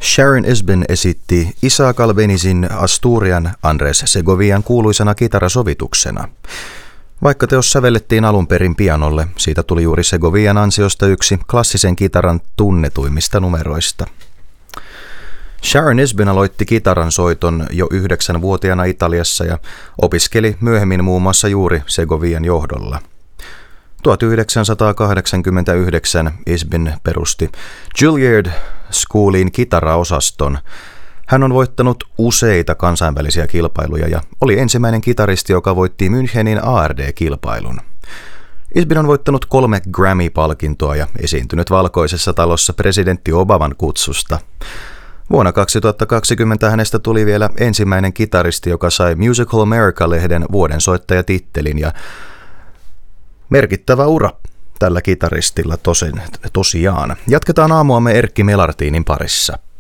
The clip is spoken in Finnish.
Sharon Esben esitti Isaac Albénizin Asturian Andrés Segovian kuuluisana kitarasovituksena. Vaikka teos sävellettiin alun perin pianolle, siitä tuli juuri Segovian ansiosta yksi klassisen kitaran tunnetuimmista numeroista. Sharon Esben aloitti kitaran soiton jo 9-vuotiaana Italiassa ja opiskeli myöhemmin muun muassa juuri Segovian johdolla. 1989 Esben perusti Juilliard Schoolin kitaraosaston. Hän on voittanut useita kansainvälisiä kilpailuja ja oli ensimmäinen kitaristi, joka voitti Münchenin ARD-kilpailun. Esben on voittanut 3 Grammy-palkintoa ja esiintynyt Valkoisessa talossa presidentti Obaman kutsusta. Vuonna 2020 hänestä tuli vielä ensimmäinen kitaristi, joka sai Musical America-lehden vuodensoittajatittelin ja merkittävä ura tällä kitaristilla tosiaan. Jatketaan aamuamme Erkki Melartinin parissa.